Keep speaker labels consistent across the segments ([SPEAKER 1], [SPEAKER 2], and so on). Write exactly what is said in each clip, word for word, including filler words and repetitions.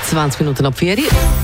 [SPEAKER 1] zwanzig Minuten ab vier.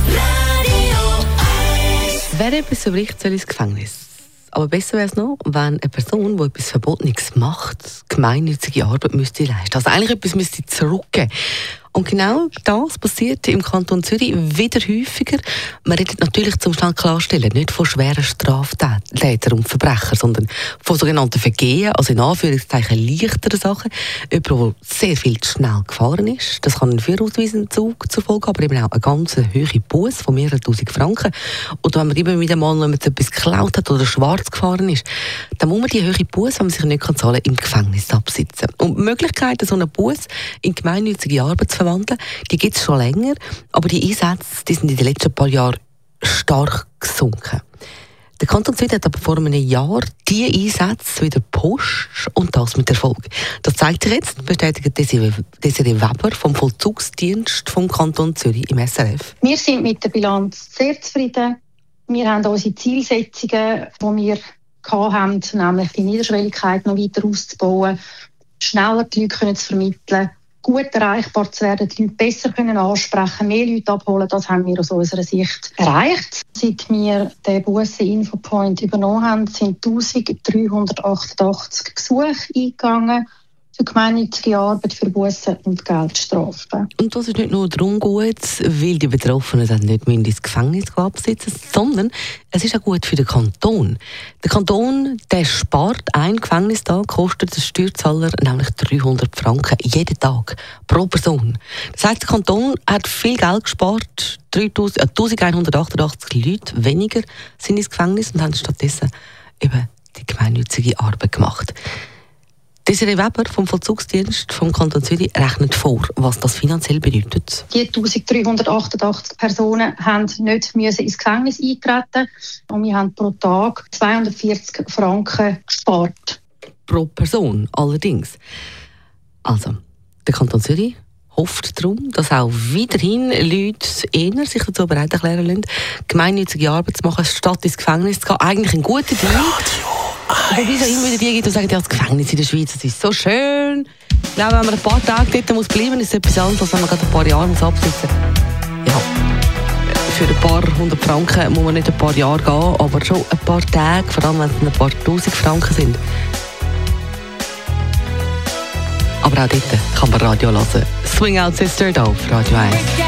[SPEAKER 1] Wer etwas verbricht, soll ins Gefängnis. Aber besser wäre es noch, wenn eine Person, die etwas Verbotenes macht, gemeinnützige Arbeit müsste leisten. Also eigentlich etwas müsste zurückgeben. Und genau das passiert im Kanton Zürich wieder häufiger. Man redet natürlich, zum schnell klarstellen, nicht von schweren Straftätern und Verbrechern, sondern von sogenannten Vergehen, also in Anführungszeichen leichteren Sachen. Jemand, der sehr viel zu schnell gefahren ist. Das kann einen Führerausweisentzug zur Folge haben, aber eben auch eine ganz hohe Buß von mehreren tausend Franken. Und wenn man immer wieder mal wenn man etwas geklaut hat oder schwarz gefahren ist, dann muss man die hohe Buß, wenn man sich nicht zahlen kann, im Gefängnis absitzen. Und die Möglichkeit, so eine Buß in gemeinnützige Arbeit zu verwandeln, die gibt es schon länger, aber die Einsätze die sind in den letzten paar Jahren stark gesunken. Der Kanton Zürich hat aber vor einem Jahr diese Einsätze wieder gepusht und das mit Erfolg. Das zeigt sich jetzt, bestätigt Desiree Weber vom Vollzugsdienst vom Kanton Zürich im S R F.
[SPEAKER 2] Wir sind mit der Bilanz sehr zufrieden. Wir haben unsere Zielsetzungen, die wir hatten, nämlich die Niederschwelligkeit noch weiter auszubauen, schneller die Leute zu vermitteln, gut erreichbar zu werden, die Leute besser können ansprechen, mehr Leute abholen, das haben wir aus unserer Sicht erreicht. Seit wir den Bussen-Infopoint übernommen haben, sind eintausenddreihundertachtundachtzig Gesuche eingegangen für gemeinnützige Arbeit, für Bussen und Geldstrafen.
[SPEAKER 1] Und das ist nicht nur darum gut, weil die Betroffenen dann nicht mehr ins Gefängnis absitzen, sondern es ist auch gut für den Kanton. Der Kanton der spart, ein Gefängnistag kostet den Steuerzahler nämlich dreihundert Franken jeden Tag pro Person. Das heisst, der Kanton hat viel Geld gespart. eintausendeinhundertachtundachtzig Leute weniger sind ins Gefängnis und haben stattdessen eben die gemeinnützige Arbeit gemacht. Desiree Weber vom Vollzugsdienst vom Kanton Zürich rechnet vor, was das finanziell bedeutet.
[SPEAKER 2] Die eintausenddreihundertachtundachtzig Personen haben nicht müssen ins Gefängnis eintreten und wir haben pro Tag zweihundertvierzig Franken gespart.
[SPEAKER 1] Pro Person allerdings. Also, der Kanton Zürich hofft darum, dass auch weiterhin Leute eher sich dazu bereit erklären lassen, gemeinnützige Arbeit zu machen, statt ins Gefängnis zu gehen. Eigentlich ein guter Deal. Wobei es auch immer wieder die gibt, die sagen, ja, das Gefängnis in der Schweiz, das ist so schön. Ich glaube, wenn man ein paar Tage dort muss bleiben muss, ist es etwas anderes, als wenn man gerade ein paar Jahre muss absitzen muss. Ja, für ein paar hundert Franken muss man nicht ein paar Jahre gehen, aber schon ein paar Tage, vor allem wenn es ein paar tausend Franken sind. Aber auch dort kann man Radio hören. Swing Out Sister auf Radio eins.